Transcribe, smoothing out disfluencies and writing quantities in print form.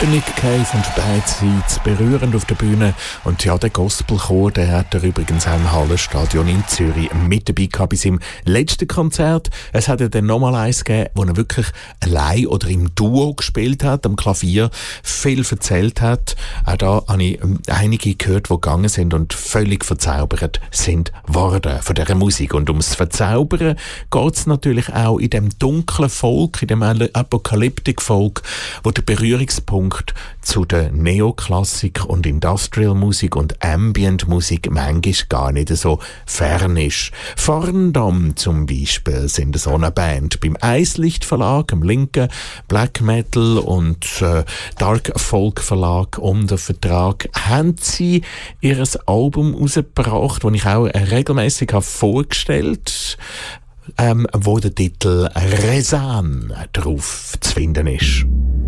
Nick Cave und Bad Seeds berührend auf der Bühne. Und ja, der Gospelchor, der hat er übrigens auch im Hallenstadion in Zürich mit dabei gehabt bei seinem letzten Konzert. Es hat ja dann nochmal eins gegeben, wo er wirklich allein oder im Duo gespielt hat, am Klavier, viel erzählt hat. Auch da habe ich einige gehört, die gegangen sind und völlig verzaubert sind worden von dieser Musik. Und ums Verzaubern geht es natürlich auch in dem dunklen Folk, in dem Apokalyptik-Folk, wo der Berührungspunkt zu der Neoklassik und Industrial-Musik und Ambient-Musik manchmal gar nicht so fern ist. Farndam zum Beispiel sind so eine Band beim Eislicht Verlag, im linken Black Metal und Dark Folk Verlag unter Vertrag, haben sie ihr Album rausgebracht, das ich auch regelmäßig vorgestellt habe, wo der Titel Rezan drauf zu finden ist.